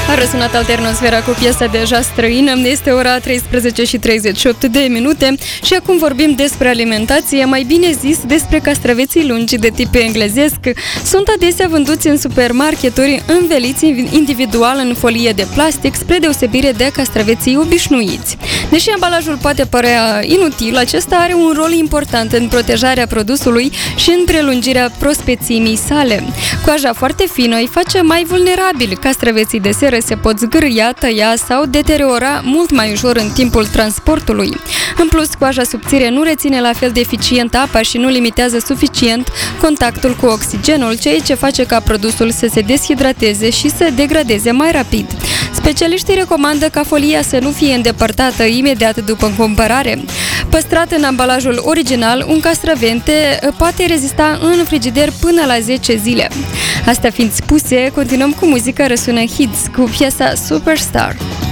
A răsunat Alternosfera cu piesa Deja străină. Este ora 13:38 și acum vorbim despre alimentație, mai bine zis despre castraveții lungi de tip englezesc. Sunt adesea vânduți în supermarketuri înveliți individual în folie de plastic, spre deosebire de castraveții obișnuiți. Deși ambalajul poate părea inutil, acesta are un rol important în protejarea produsului și în prelungirea prospețimii sale. Coaja foarte fină îi face mai vulnerabili. Castraveții de seră se pot zgâria, tăia sau deteriora mult mai ușor în timpul transportului. În plus, coaja subțire nu reține la fel de eficient apa și nu limitează suficient contactul cu oxigenul, ceea ce face ca produsul să se deshidrateze și să degradeze mai rapid. Specialiștii recomandă ca folia să nu fie îndepărtată imediat după cumpărare. Păstrat în ambalajul original, un castravete poate rezista în frigider până la 10 zile. Astea fiind spuse, continuăm cu muzica. Răsună Hits cu piesa Superstar.